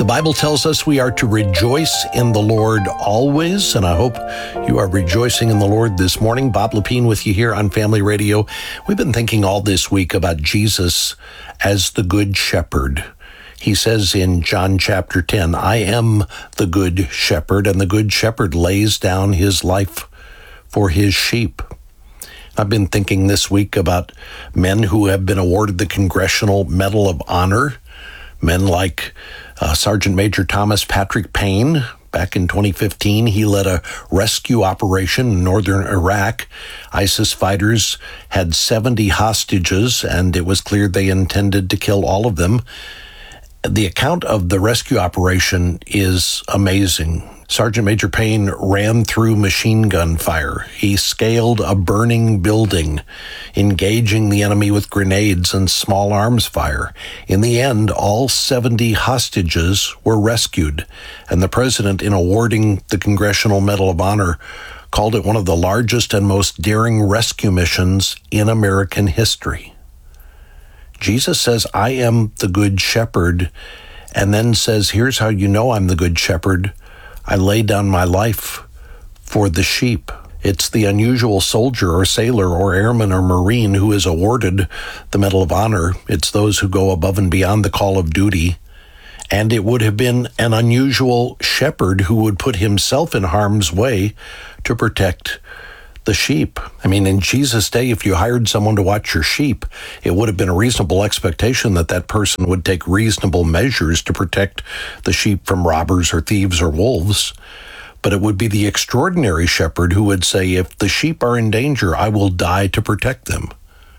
Bible tells us we are to rejoice in the Lord always, and I hope you are rejoicing in the Lord this morning. Bob Lepine with you here on Family Radio. We've been thinking all this week about Jesus as the Good Shepherd. He says in John chapter 10, I am the Good Shepherd, and the Good Shepherd lays down his life for his sheep. I've been thinking this week about men who have been awarded the Congressional Medal of Honor, men like Sergeant Major Thomas Patrick Payne. Back in 2015, he led a rescue operation in northern Iraq. ISIS fighters had 70 hostages, and it was clear they intended to kill all of them. The account of the rescue operation is amazing. Sergeant Major Payne ran through machine gun fire. He scaled a burning building, engaging the enemy with grenades and small arms fire. In the end, all 70 hostages were rescued, and the president, in awarding the Congressional Medal of Honor, called it one of the largest and most daring rescue missions in American history. Jesus says, I am the Good Shepherd, and then says, here's how you know I'm the Good Shepherd. I lay down my life for the sheep. It's the unusual soldier or sailor or airman or Marine who is awarded the Medal of Honor. It's those who go above and beyond the call of duty. And it would have been an unusual shepherd who would put himself in harm's way to protect the sheep. I mean, in Jesus' day, if you hired someone to watch your sheep, it would have been a reasonable expectation that that person would take reasonable measures to protect the sheep from robbers or thieves or wolves. But it would be the extraordinary shepherd who would say, if the sheep are in danger, I will die to protect them.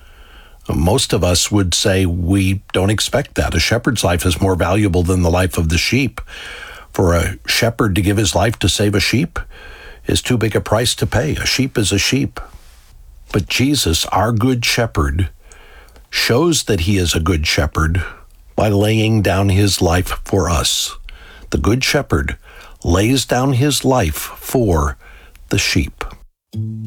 Most of us would say we don't expect that. A shepherd's life is more valuable than the life of the sheep. For a shepherd to give his life to save a sheep is too big a price to pay. A sheep is a sheep. But Jesus, our Good Shepherd, shows that he is a good shepherd by laying down his life for us. The Good Shepherd lays down his life for the sheep.